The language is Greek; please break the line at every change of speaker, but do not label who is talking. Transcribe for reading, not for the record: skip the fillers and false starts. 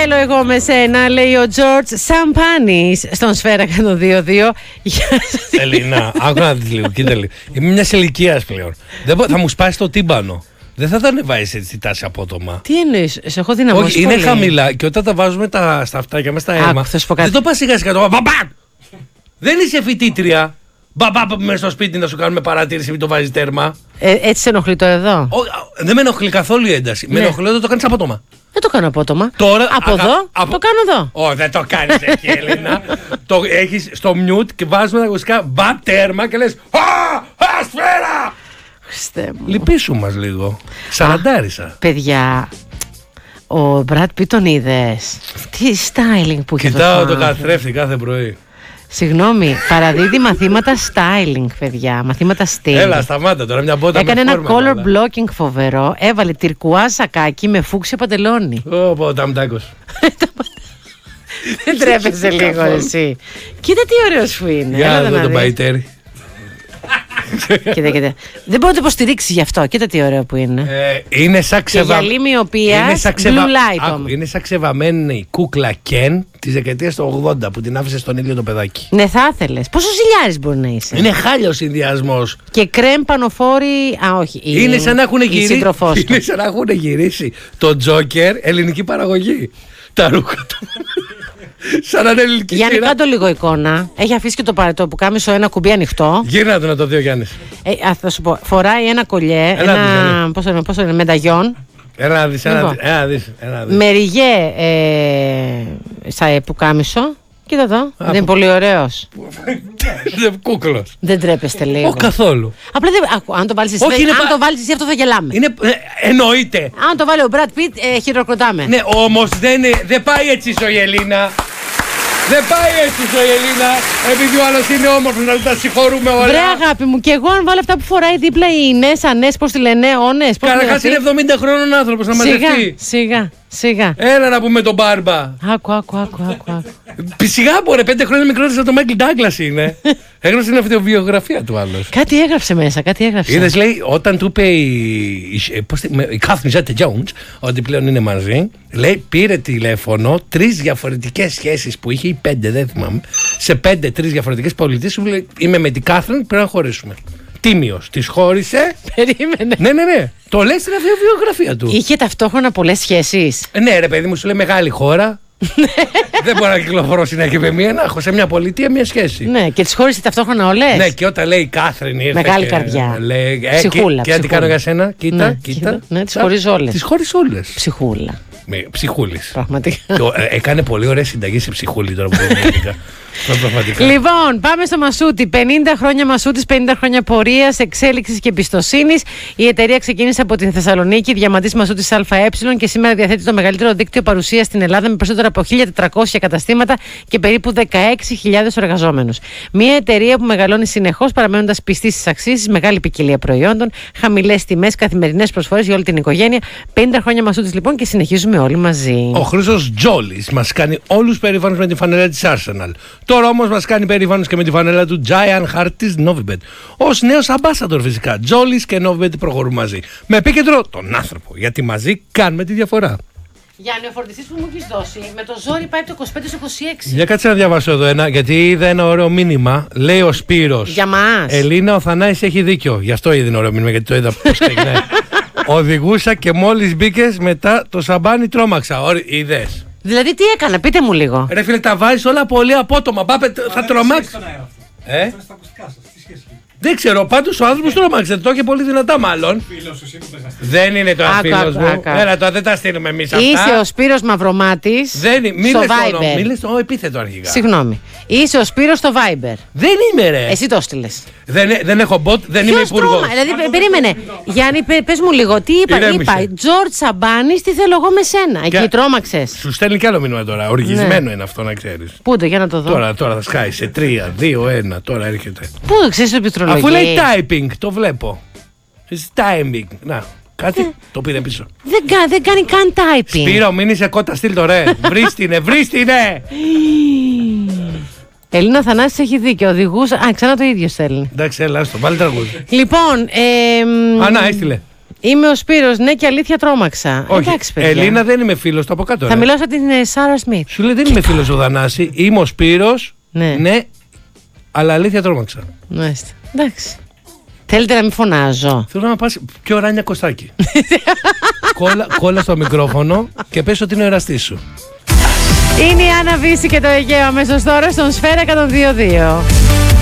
θέλω εγώ με σένα, λέει ο Τζορτζ Σαμπάνης στον Σφαίρα 102-2.
Ελίνα, άκου να δεις λίγο, κοίτα λίγο. Είμαι μια ηλικία πλέον. Θα μου σπάσει το τύμπανο. Δεν θα τα ανεβάζεις έτσι τη τάση απότομα.
Τι εννοείς, σε έχω δυναμώσει?
Όχι, είναι χαμηλά και όταν τα βάζουμε στα αυτάκια μέσα στα αίμα. Δεν το πας σιγά σιγά. Δεν είσαι φοιτήτρια. Μέσα στο σπίτι να σου κάνουμε παρατήρηση, μην το βάζεις τέρμα.
Έτσι σε ενοχλεί το εδώ?
Δεν με ενοχλεί καθόλου η ένταση. Με ενοχλεί όταν το κάνεις απότομα.
Δεν το κάνω απότομα.
Τώρα,
από εδώ, το κάνω εδώ.
Όχι, δεν το κάνεις εκεί, Έλληνα. Το έχεις στο mute και βάζουμε τα ακουστικά τέρμα και λες Σφαίρα! Λυπήσου μας λίγο. Σαραντάρισα.
Παιδιά, ο Μπραντ Πιτ τον είδες? Τι styling που έχει.
Κοιτάω το καθρέφτη κάθε πρωί.
Συγγνώμη, παραδίδει μαθήματα styling, παιδιά. Μαθήματα στυλ.
Έλα, σταμάτα τώρα, μια μπότα.
Έκανε ένα color blocking φοβερό. Έβαλε τυρκουά σακάκι με φούξια παντελόνι.
Ω, ταμτάκος.
Δεν τρέπεσαι λίγο εσύ? Κοίτα τι ωραίος που είναι.
Για να δω τον παϊτέρι.
Κοίτα. Δεν μπορεί να το υποστηρίξει γι' αυτό. Κοίτα τι ωραίο που είναι.
Είναι σαν
γυαλί μοιοπίας, blue light όμως.
Είναι σαν ξεβαμένη κούκλα Ken της δεκαετίας του 80 που την άφησε στον ήλιο το παιδάκι.
Ναι, θα ήθελες. Πόσο ζηλιάρης μπορεί να είσαι?
Είναι χάλιος συνδυασμός.
Και κρέμ πανοφόρη. Α, όχι.
Είναι σαν να έχουν γυρίσει το Τζόκερ ελληνική παραγωγή. Τα ρούχα του. Σαν να είναι ελληνική.
Γιάννη, κάτω λίγο εικόνα. Έχει αφήσει και το παρετό που κάμισο ένα κουμπί ανοιχτό.
Γύρνα το να το δει ο Γιάννης.
Θα σου πω, φοράει ένα κολιέ, πόσο είναι, μενταγιόν.
Ένα δεις.
Με ριγέ που κάμισο. Κοίτα εδώ, δεν είναι πολύ ωραίος?
Κούκλος.
Δεν τρέπεστε λίγο?
Όχι καθόλου.
Απλά αν το βάλεις εσύ, αυτό θα γελάμε.
Εννοείται.
Αν το βάλει ο Μπραντ Πιτ, χειροκροτάμε.
Ναι, όμως δεν πάει έτσι η ζωή, Ελίνα. Δεν πάει έτσι η ζωή, Ελίνα. Επειδή ο άλλος είναι όμορφος να τα συγχωρούμε όλα.
Βρε αγάπη μου, και εγώ αν βάλω αυτά που φοράει δίπλα οι Ινές, Ανές, πώς τη λένε, Όνες.
Καταρχάς είναι 70 χρόνων άνθρωπος να μαζευτεί.
Σιγά.
Έλα να πούμε τον Μπάρμπα.
Άκου.
Σιγά μπορεί, 5 χρόνια μικρότερος από τον Μάικλ Ντάγκλας είναι. Έγραψε την αυτοβιογραφία του άλλος.
Κάτι έγραψε μέσα,
Είδες, λέει, όταν του είπε η Κάθριν Ζέτα-Τζόουνς ότι πλέον είναι μαζί, λέει, πήρε τηλέφωνο 3 διαφορετικές σχέσεις που είχε, ή 5, δεν θυμάμαι, σε 5-3 διαφορετικές πολιτείες, που λέει, είμαι με την Κάθριν, πρέπει να χωρίσουμε. Τίμιος, της χώρισε.
Περίμενε.
Ναι. Το λέει στην αυτοβιογραφία του.
Είχε ταυτόχρονα πολλές σχέσεις.
Ναι, ρε παιδί μου, σου λέει μεγάλη χώρα. Δεν μπορώ να κυκλοφορώ συνέχεια με μία, να έχω σε μια πολιτεία μια σχέση.
Ναι, και τις χώρισε ταυτόχρονα όλες.
Ναι, και όταν λέει η Κάθριν ήρθε.
Μεγάλη καρδιά.
Ψυχούλα. Και τι κάνω για σένα, κοίτα.
Ναι, τις χωρίζω όλες.
Τις χωρίς όλες.
Ψυχούλα.
Ψυχούλης.
Πραγματικά.
Έκανε πολύ ωραία συνταγή σε ψυχούλη τώρα που δεν είναι.
Λοιπόν, πάμε στο Μασούτη. 50 χρόνια Μασούτης, 50 χρόνια πορείας, εξέλιξης και εμπιστοσύνης. Η εταιρεία ξεκίνησε από την Θεσσαλονίκη, διαμαντής Μασούτης ΑΕ, και σήμερα διαθέτει το μεγαλύτερο δίκτυο παρουσίας στην Ελλάδα με περισσότερα από 1.400 καταστήματα και περίπου 16.000 εργαζόμενους. Μια εταιρεία που μεγαλώνει συνεχώς, παραμένοντας πιστή στις αξίες, μεγάλη ποικιλία προϊόντων, χαμηλές τιμές, καθημερινές προσφορές για όλη την οικογένεια. 50 χρόνια Μασούτης λοιπόν και συνεχίζουμε όλοι μαζί.
Ο Χρήστος Τζόλης μας κάνει όλους περήφανους με τη φανέλα της Arsenal. Τώρα όμως μας κάνει περήφανος και με τη φανέλα του Giant Heart της Novibet. Ως νέος ambassador φυσικά. Τζόλης και Novibet προχωρούν μαζί. Με επίκεντρο τον άνθρωπο. Γιατί μαζί κάνουμε τη διαφορά.
Γιάννη, ο φορτιστής που μου έχεις δώσει με το ζόρι πάει το 25-26.
Για κάτσε να διαβάσω εδώ ένα, γιατί είδα ένα ωραίο μήνυμα. Λέει ο Σπύρος.
Για μας.
Ελίνα, ο Θανάης έχει δίκιο. Γι' αυτό είδε ένα ωραίο μήνυμα, γιατί το είδα πώς ξεκινάει. Οδηγούσα και μόλις μπήκες μετά το σαμπάνι τρόμαξα. Είδες.
Δηλαδή τι έκανα, πείτε μου λίγο.
Ρε φίλε, τα βάζεις όλα πολύ απότομα. Πάπε, θα τρομάξει. Δεν ξέρω, πάντως ο άνθρωπος τρόμαξε. Το είχε πολύ δυνατά, μάλλον. Δεν είναι το φίλος μου. Έλα, τώρα δεν τα στείλουμε εμείς αυτά.
Είσαι ο Σπύρος Μαυρομάτης.
Στο Viber. Μίλες το επίθετο αρχικά.
Συγγνώμη. Είσαι ο Σπύρος στο Viber.
Δεν είμαι, ρε.
Εσύ το έστειλες.
Δεν έχω bot, δεν είμαι υπουργός.
Δηλαδή, περίμενε. Γιάννη, πες μου λίγο, τι είπα. Τζορτζ Σαμπάνης, τι θέλω εγώ με σένα. Εκεί τρόμαξες.
Σου στέλνει κι άλλο μήνυμα τώρα. Οργισμένο είναι αυτό, να ξέρεις.
Πού το, για να το δω.
Τώρα θα σκάει σε 3, 2, 1. Τώρα έρχεται.
Πού το ξέρεις το πληκτρολογία.
Αφού λέει typing, το βλέπω. Timing. Να. Κάτι το πήρε πίσω.
Δεν κάνει καν typing.
Σπύρο, μην είσαι κότα, στείλ το ρε. Βρίστηνε.
Ελίνα Θανάσης έχει δίκιο. Οδηγούσα. Ξανά το ίδιο στέλνει.
Εντάξει, έλα, στο βάλει τραγούδι.
Λοιπόν.
Να, έστειλε.
Είμαι ο Σπύρος, ναι, και αλήθεια τρόμαξα.
Όχι,
Εντάξει, παιδιά.
Ελίνα, δεν είμαι φίλος, το από κάτω.
Θα μιλάω σαν την Σάρα Σμιθ.
Σου λέει δεν είμαι φίλος ο Δανάση, είμαι ο Σπύρος. Ναι, αλλά αλήθεια τρόμαξα.
Μάλιστα. Εντάξει. Θέλετε να μην φωνάζω?
Θέλω να πας πιο Ράνια Κωστάκη. Κόλλα στο μικρόφωνο και πες ότι είναι ο εραστής σου.
Είναι η Άννα Βύση και το Αιγαίο αμέσως τώρα στον Σφαίρα 102.2.